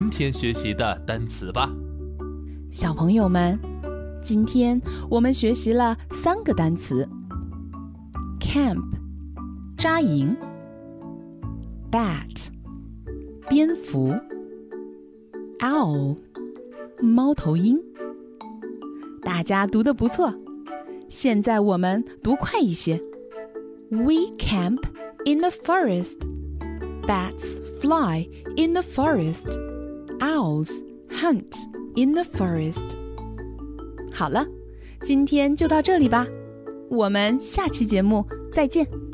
今天学习的单词吧。 小朋友们，今天我们学习了3个单词。 Camp 扎营， Bat 蝙蝠， Owl 猫头鹰。大家读得不错，现在我们读快一些。 We camp in the forest. Bats fly in the forest. Owls hunt in the forest. 好了，今天就到这里吧，我们下期节目再见。